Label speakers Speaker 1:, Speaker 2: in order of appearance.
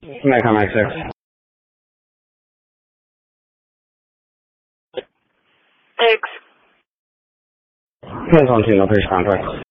Speaker 1: Mecca Mike 6.
Speaker 2: 6.
Speaker 1: Here's 1 2, no, please contact.